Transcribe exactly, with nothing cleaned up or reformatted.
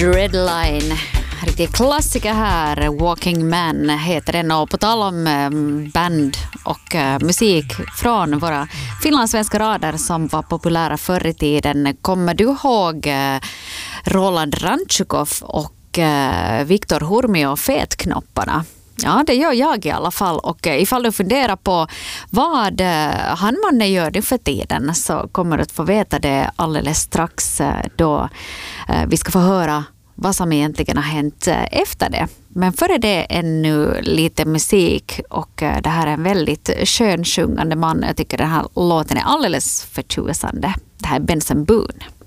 Dreadline, riktig klassiker här. Walking Man heter den, och på tal om band och musik från våra finlandssvenska rader som var populära förr i tiden. Kommer du ihåg Roland Rantjukov och Viktor Hurmi och Fetknopparna? Ja, det gör jag i alla fall, och ifall du funderar på vad han mannen gör nu för tiden så kommer du att få veta det alldeles strax, då vi ska få höra vad som egentligen har hänt efter det. Men före det ännu lite musik, och det här är en väldigt skön sjungande man. Jag tycker den här låten är alldeles förtjusande. Det här är Benson Boone.